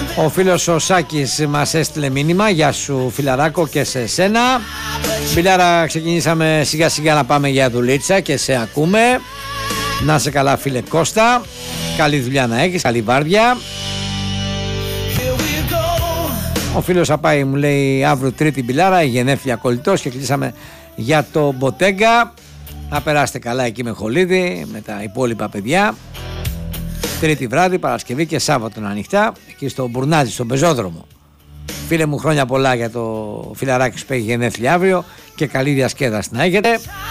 Ο φίλος ο Σάκης μας έστειλε μήνυμα. Γεια σου φιλαράκο και σε σένα. Μπιλάρα, ξεκινήσαμε σιγά σιγά να πάμε για δουλίτσα και σε ακούμε. Να σε καλά φίλε Κώστα. Καλή δουλειά να έχεις, καλή βάρδια. Ο φίλος Απάη μου λέει αύριο Τρίτη Μπιλάρα, η γενέθλια κολλητός και κλείσαμε για το Μποτέγκα. Να περάσετε καλά εκεί με Χολίδη, με τα υπόλοιπα παιδιά. Τρίτη βράδυ, Παρασκευή και Σάββατο ανοιχτά, εκεί στο Μπουρνάζι, στον πεζόδρομο. Φίλε μου, χρόνια πολλά για το φιλαράκι που έχει γενέθλια αύριο και καλή διασκέδαση να έχετε.